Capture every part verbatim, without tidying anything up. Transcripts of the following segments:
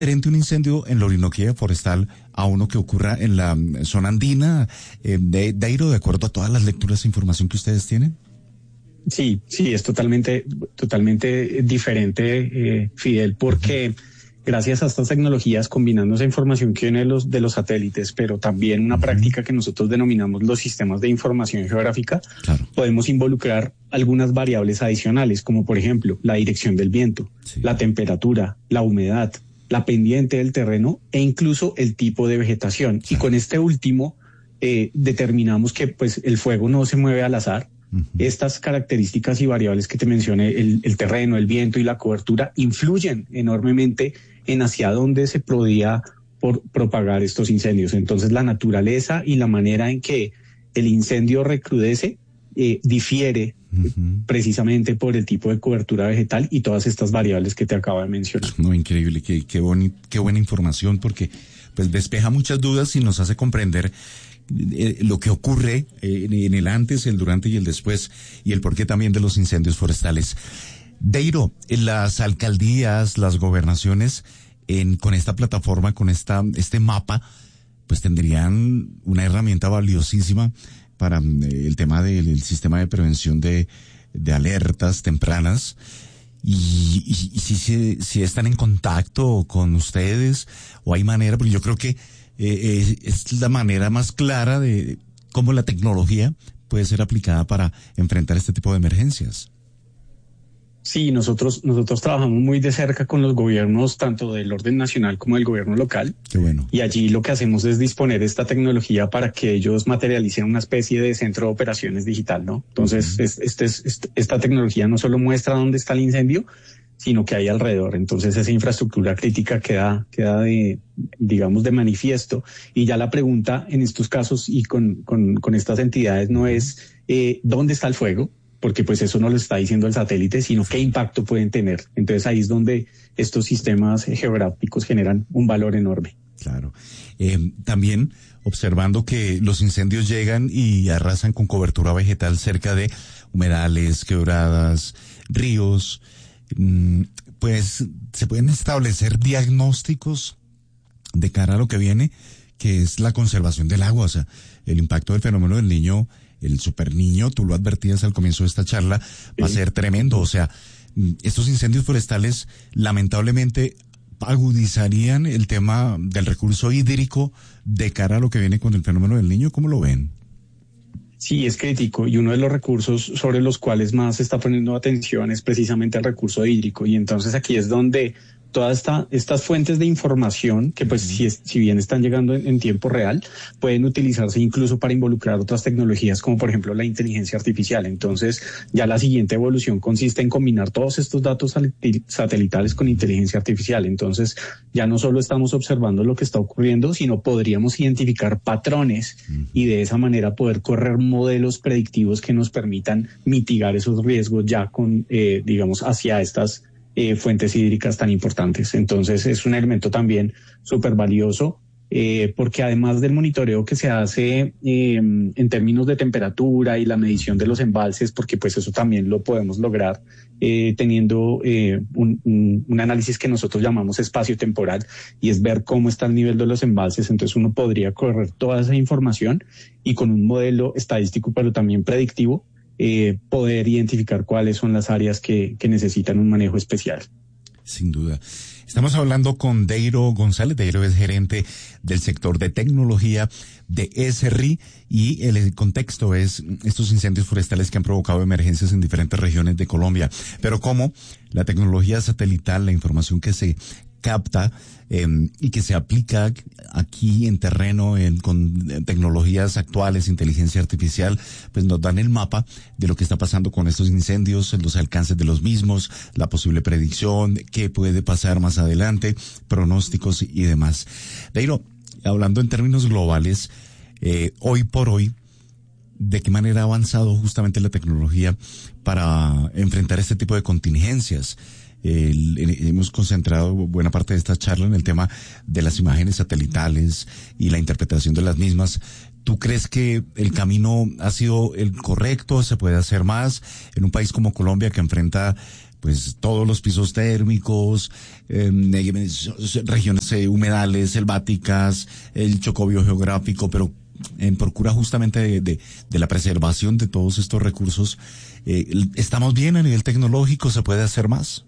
diferente un incendio en la Orinoquía forestal a uno que ocurra en la zona andina, eh, de Dairo, de acuerdo a todas las lecturas e información que ustedes tienen? Sí, sí, es totalmente, totalmente diferente, eh, Fidel, porque uh-huh. gracias a estas tecnologías, combinando esa información que viene de los, de los satélites, pero también una uh-huh. práctica que nosotros denominamos los sistemas de información geográfica, claro. podemos involucrar algunas variables adicionales, como por ejemplo la dirección del viento, sí. la temperatura, la humedad, la pendiente del terreno e incluso el tipo de vegetación. Claro. Y con este último eh, determinamos que pues el fuego no se mueve al azar. Uh-huh. Estas características y variables que te mencioné, el, el terreno, el viento y la cobertura, influyen enormemente en hacia dónde se podía por propagar estos incendios. Entonces la naturaleza y la manera en que el incendio recrudece eh, difiere uh-huh. precisamente por el tipo de cobertura vegetal y todas estas variables que te acabo de mencionar. No, increíble, qué, qué, boni, qué buena información, porque pues despeja muchas dudas y nos hace comprender eh, lo que ocurre eh, en el antes, el durante y el después, y el porqué también de los incendios forestales. Dairo, las alcaldías, las gobernaciones, en, con esta plataforma, con esta este mapa, pues tendrían una herramienta valiosísima para eh, el tema del el sistema de prevención de, de alertas tempranas. Y, y, y si, si, si están en contacto con ustedes, o hay manera, porque yo creo que eh, es, es la manera más clara de cómo la tecnología puede ser aplicada para enfrentar este tipo de emergencias. Sí, nosotros nosotros trabajamos muy de cerca con los gobiernos, tanto del orden nacional como del gobierno local. Qué bueno. Y allí lo que hacemos es disponer esta tecnología para que ellos materialicen una especie de centro de operaciones digital, ¿no? Entonces, uh-huh. es, este es, este, esta tecnología no solo muestra dónde está el incendio, sino que hay alrededor. Entonces, esa infraestructura crítica queda, queda de, digamos, de manifiesto. Y ya la pregunta en estos casos y con, con, con estas entidades no es eh, dónde está el fuego, porque pues eso no lo está diciendo el satélite, sino qué impacto pueden tener. Entonces ahí es donde estos sistemas geográficos generan un valor enorme. Claro. Eh, también observando que los incendios llegan y arrasan con cobertura vegetal cerca de humedales, quebradas, ríos, pues se pueden establecer diagnósticos de cara a lo que viene, que es la conservación del agua, o sea, el impacto del fenómeno del Niño, el superniño, tú lo advertías al comienzo de esta charla, va a ser tremendo. O sea, estos incendios forestales lamentablemente agudizarían el tema del recurso hídrico de cara a lo que viene con el fenómeno del Niño. ¿Cómo lo ven? Sí, es crítico, y uno de los recursos sobre los cuales más se está poniendo atención es precisamente el recurso hídrico, y entonces aquí es donde todas esta, estas fuentes de información, que pues si, es, si bien están llegando en, en tiempo real, pueden utilizarse incluso para involucrar otras tecnologías como por ejemplo la inteligencia artificial. Entonces ya la siguiente evolución consiste en combinar todos estos datos satelitales con inteligencia artificial. Entonces ya no solo estamos observando lo que está ocurriendo, sino podríamos identificar patrones y de esa manera poder correr modelos predictivos que nos permitan mitigar esos riesgos ya con, eh, digamos, hacia estas Eh, fuentes hídricas tan importantes. Entonces es un elemento también súper valioso, eh, porque además del monitoreo que se hace eh, en términos de temperatura y la medición de los embalses, porque pues eso también lo podemos lograr eh, teniendo eh, un, un, un análisis que nosotros llamamos espacio-temporal, y es ver cómo está el nivel de los embalses. Entonces uno podría correr toda esa información y con un modelo estadístico pero también predictivo Eh, poder identificar cuáles son las áreas que, que necesitan un manejo especial. Sin duda. Estamos hablando con Dairo González. Dairo es gerente del sector de tecnología de ESRI, y el contexto es estos incendios forestales que han provocado emergencias en diferentes regiones de Colombia. Pero cómo la tecnología satelital, la información que se capta eh, y que se aplica aquí en terreno en, con tecnologías actuales, inteligencia artificial, pues nos dan el mapa de lo que está pasando con estos incendios, los alcances de los mismos, la posible predicción, qué puede pasar más adelante, pronósticos y demás. Dairo, hablando en términos globales, eh, hoy por hoy, ¿de qué manera ha avanzado justamente la tecnología para enfrentar este tipo de contingencias? El, el, hemos concentrado buena parte de esta charla en el tema de las imágenes satelitales y la interpretación de las mismas. ¿Tú crees que el camino ha sido el correcto? ¿Se puede hacer más en un país como Colombia, que enfrenta pues todos los pisos térmicos, eh, regiones eh, humedales, selváticas, el chocobio geográfico, pero en procura justamente de, de, de la preservación de todos estos recursos. Eh, ¿Estamos bien a nivel tecnológico? ¿Se puede hacer más?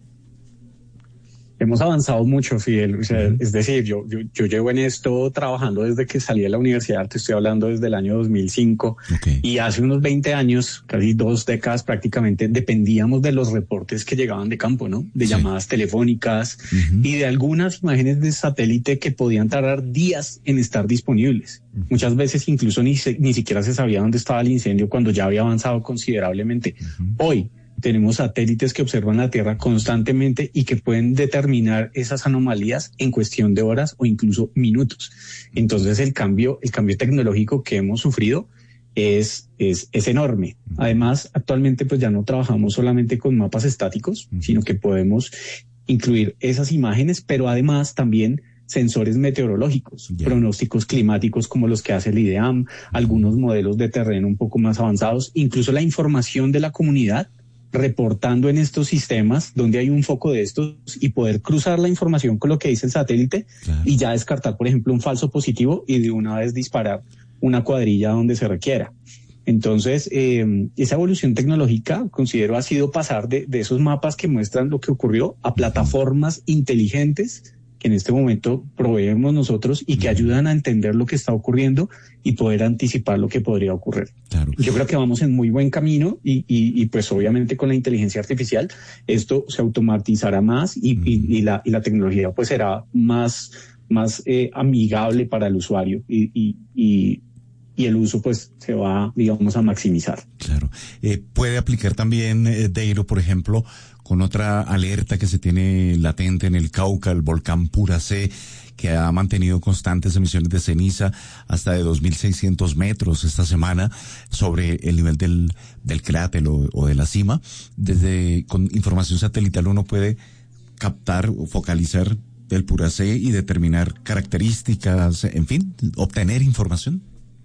Hemos avanzado mucho, Fidel. O sea, uh-huh. Es decir, yo, yo, yo llevo en esto trabajando desde que salí de la universidad, te estoy hablando desde el año dos mil cinco, okay. Y hace unos veinte años, casi dos décadas prácticamente, dependíamos de los reportes que llegaban de campo, ¿no? De sí. llamadas telefónicas uh-huh. y de algunas imágenes de satélite que podían tardar días en estar disponibles. Uh-huh. Muchas veces incluso ni, se, ni siquiera se sabía dónde estaba el incendio cuando ya había avanzado considerablemente. Uh-huh. Hoy tenemos satélites que observan la Tierra constantemente y que pueden determinar esas anomalías en cuestión de horas o incluso minutos. Entonces el cambio, el cambio tecnológico que hemos sufrido es, es, es enorme. Además, actualmente pues ya no trabajamos solamente con mapas estáticos, sino que podemos incluir esas imágenes, pero además también sensores meteorológicos, yeah. pronósticos climáticos como los que hace el I D E A M, algunos modelos de terreno un poco más avanzados, incluso la información de la comunidad reportando en estos sistemas donde hay un foco de estos y poder cruzar la información con lo que dice el satélite claro. y ya descartar, por ejemplo, un falso positivo y de una vez disparar una cuadrilla donde se requiera. Entonces, eh, esa evolución tecnológica, considero, ha sido pasar de, de esos mapas que muestran lo que ocurrió a plataformas inteligentes que en este momento proveemos nosotros y que ayudan a entender lo que está ocurriendo y poder anticipar lo que podría ocurrir. Claro. Yo creo que vamos en muy buen camino y, y, y pues obviamente con la inteligencia artificial esto se automatizará más y, mm. y, y, la, y la tecnología pues será más, más eh, amigable para el usuario y, y, y y el uso pues se va, digamos, a maximizar. Claro. Eh, puede aplicar también, eh, Deiro, por ejemplo, con otra alerta que se tiene latente en el Cauca, el volcán Puracé, que ha mantenido constantes emisiones de ceniza hasta de dos mil seiscientos metros esta semana sobre el nivel del, del cráter o, o de la cima. Desde, con información satelital uno puede captar o focalizar el Puracé y determinar características, en fin, obtener información.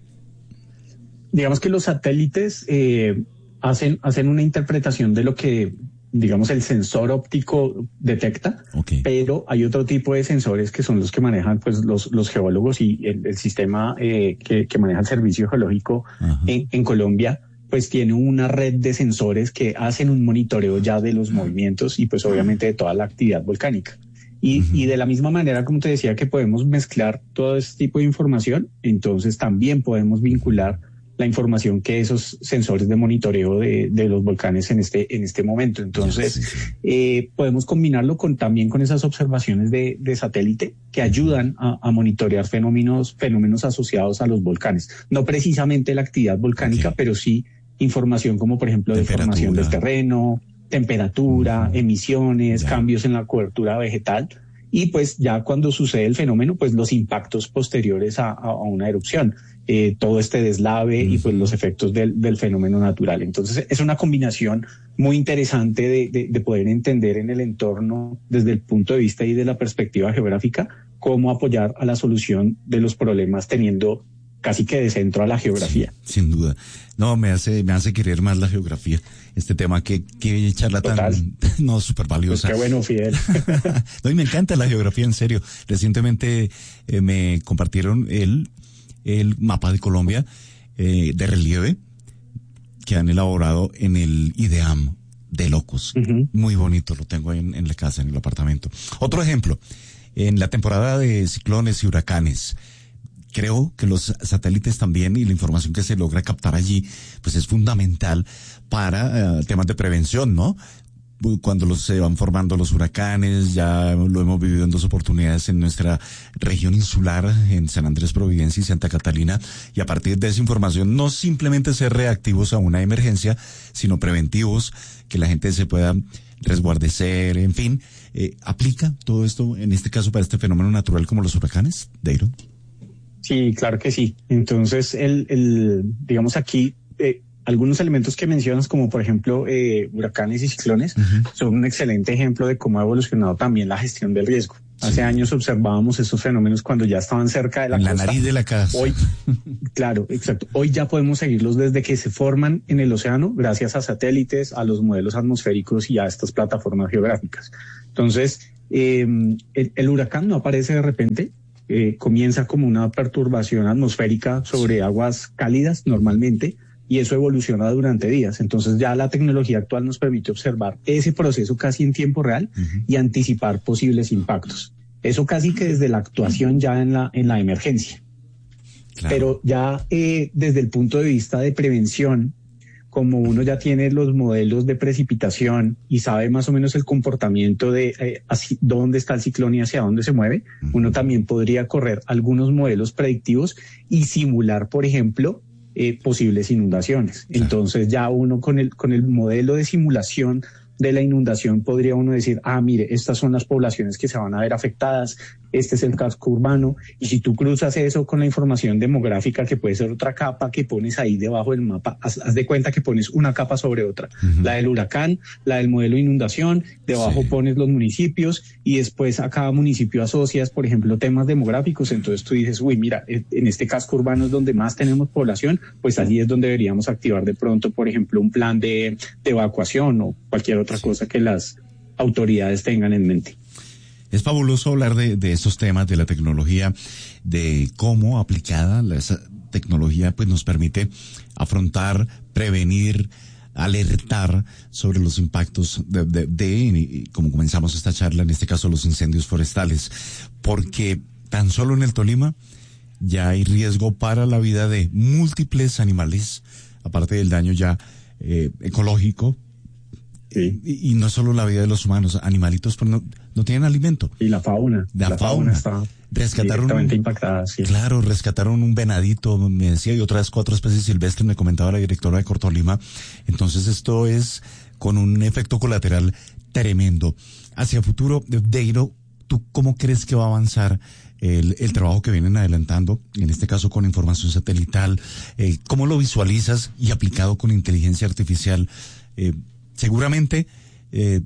Digamos que los satélites eh, hacen, hacen una interpretación de lo que, digamos, el sensor óptico detecta, okay. Pero hay otro tipo de sensores que son los que manejan pues los, los geólogos y el, el sistema eh, que, que maneja el Servicio Geológico en, en Colombia, pues tiene una red de sensores que hacen un monitoreo ya de los movimientos y pues obviamente de toda la actividad volcánica. Y, uh-huh. y de la misma manera, como te decía, que podemos mezclar todo este tipo de información, entonces también podemos vincular la información que esos sensores de monitoreo de, de los volcanes en este, en este momento. Entonces, sí, sí. Eh, podemos combinarlo con, también con esas observaciones de, de satélite que ayudan a, a monitorear fenómenos, fenómenos asociados a los volcanes. No precisamente la actividad volcánica, okay. pero sí información como, por ejemplo, de formación del terreno, temperatura, uh-huh. emisiones, ya. cambios en la cobertura vegetal. Y pues ya cuando sucede el fenómeno, pues los impactos posteriores a, a una erupción. Eh, todo este deslave uh-huh. y pues los efectos del, del fenómeno natural. Entonces es una combinación muy interesante de, de, de poder entender en el entorno desde el punto de vista y de la perspectiva geográfica cómo apoyar a la solución de los problemas teniendo casi que de centro a la geografía. Sí, sin duda. No, me hace, me hace querer más la geografía. Este tema que, que charla Total. tan, no, súper valiosa. Pues qué bueno, Fidel. No, y me encanta la geografía, en serio. Recientemente eh, me compartieron el, el mapa de Colombia eh, de relieve que han elaborado en el I D E A M de locos. Uh-huh. Muy bonito, lo tengo ahí en, en la casa, en el apartamento. Otro ejemplo, en la temporada de ciclones y huracanes, creo que los satélites también y la información que se logra captar allí, pues es fundamental para uh, temas de prevención, ¿no? Cuando los, se van formando los huracanes, ya lo hemos vivido en dos oportunidades en nuestra región insular, en San Andrés, Providencia y Santa Catalina, y a partir de esa información no simplemente ser reactivos a una emergencia, sino preventivos, que la gente se pueda resguardecer, en fin, eh, ¿aplica todo esto en este caso para este fenómeno natural como los huracanes, Deiro? Sí, claro que sí. Entonces, el, el digamos aquí, eh, algunos elementos que mencionas, como por ejemplo eh, huracanes y ciclones, uh-huh. son un excelente ejemplo de cómo ha evolucionado también la gestión del riesgo. Hace sí. años observábamos esos fenómenos cuando ya estaban cerca de la en costa. La nariz de la casa. Hoy, claro, exacto. Hoy ya podemos seguirlos desde que se forman en el océano, gracias a satélites, a los modelos atmosféricos y a estas plataformas geográficas. Entonces, eh, el, el huracán no aparece de repente, eh, comienza como una perturbación atmosférica sobre sí. aguas cálidas normalmente, y eso evoluciona durante días. Entonces ya la tecnología actual nos permite observar ese proceso casi en tiempo real uh-huh. y anticipar posibles impactos. Eso casi que desde la actuación ya en la, en la emergencia. Claro. Pero ya eh, desde el punto de vista de prevención, como uno ya tiene los modelos de precipitación y sabe más o menos el comportamiento de eh, así, dónde está el ciclón y hacia dónde se mueve, uh-huh. uno también podría correr algunos modelos predictivos y simular, por ejemplo, Eh, posibles inundaciones. Claro. Entonces ya uno con el, con el modelo de simulación de la inundación podría uno decir, ah, mire, estas son las poblaciones que se van a ver afectadas, este es el casco urbano, y si tú cruzas eso con la información demográfica, que puede ser otra capa que pones ahí debajo del mapa, haz, haz de cuenta que pones una capa sobre otra, uh-huh. la del huracán, la del modelo de inundación, debajo sí. pones los municipios, y después a cada municipio asocias, por ejemplo, temas demográficos. Entonces tú dices, uy, mira, en este casco urbano es donde más tenemos población, pues allí es donde deberíamos activar de pronto, por ejemplo, un plan de, de evacuación o cualquier otra sí. cosa que las autoridades tengan en mente. Es fabuloso hablar de, de estos temas, de la tecnología, de cómo aplicada la, esa tecnología pues nos permite afrontar, prevenir, alertar sobre los impactos de, de, de, como comenzamos esta charla, en este caso los incendios forestales, porque tan solo en el Tolima ya hay riesgo para la vida de múltiples animales, aparte del daño ya eh, ecológico. Sí. Y, y no solo la vida de los humanos, animalitos pues no, no tienen alimento. Y la fauna. La, la fauna. fauna está rescataron directamente un, impactada, sí. Claro, rescataron un venadito, me decía, y otras cuatro especies silvestres, me comentaba la directora de Cortolima. Entonces esto es con un efecto colateral tremendo. Hacia futuro, Deiro, ¿tú cómo crees que va a avanzar el, el trabajo que vienen adelantando, en este caso con información satelital? Eh, ¿Cómo lo visualizas y aplicado con inteligencia artificial? Eh, Seguramente eh,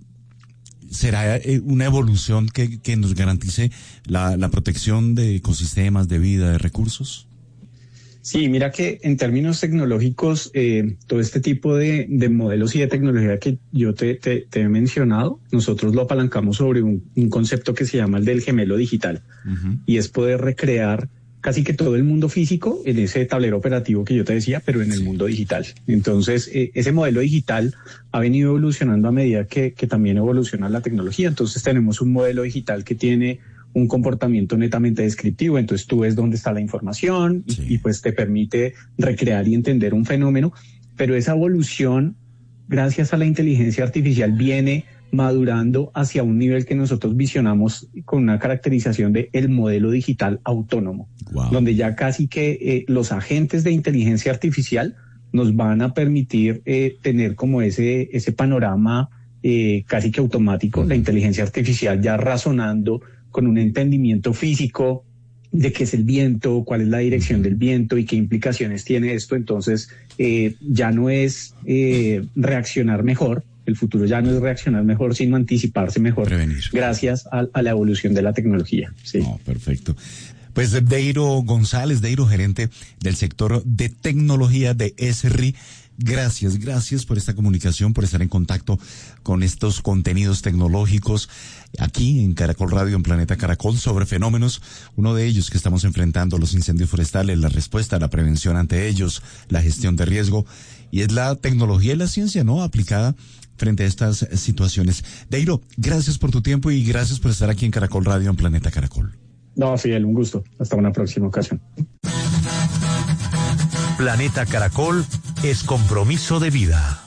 será eh, una evolución que, que nos garantice la, la protección de ecosistemas, de vida, de recursos. Sí, mira que en términos tecnológicos, eh, todo este tipo de, de modelos y de tecnología que yo te, te, te he mencionado, nosotros lo apalancamos sobre un, un concepto que se llama el del gemelo digital, uh-huh. y es poder recrear casi que todo el mundo físico en ese tablero operativo que yo te decía, pero en el mundo digital. Entonces, eh, ese modelo digital ha venido evolucionando a medida que, que también evoluciona la tecnología. Entonces, tenemos un modelo digital que tiene un comportamiento netamente descriptivo. Entonces, tú ves dónde está la información y, sí. y pues te permite recrear y entender un fenómeno. Pero esa evolución, gracias a la inteligencia artificial, viene madurando hacia un nivel que nosotros visionamos con una caracterización de el modelo digital autónomo, wow. donde ya casi que eh, los agentes de inteligencia artificial nos van a permitir eh, tener como ese, ese panorama eh, casi que automático, uh-huh. la inteligencia artificial ya razonando con un entendimiento físico de qué es el viento, cuál es la dirección uh-huh. del viento y qué implicaciones tiene esto. Entonces eh, ya no es eh, reaccionar mejor. El futuro ya no es reaccionar mejor, sino anticiparse mejor. Prevenir. Gracias a, a la evolución de la tecnología. Sí. Oh, perfecto. Pues Deiro González, Deiro, gerente del sector de tecnología de ESRI. Gracias, gracias por esta comunicación, por estar en contacto con estos contenidos tecnológicos aquí en Caracol Radio, en Planeta Caracol, sobre fenómenos, uno de ellos que estamos enfrentando, los incendios forestales, la respuesta, la prevención ante ellos, la gestión de riesgo, y es la tecnología y la ciencia, ¿no?, aplicada frente a estas situaciones. Deiro, gracias por tu tiempo y gracias por estar aquí en Caracol Radio, en Planeta Caracol. No, Fidel, un gusto. Hasta una próxima ocasión. Planeta Caracol es compromiso de vida.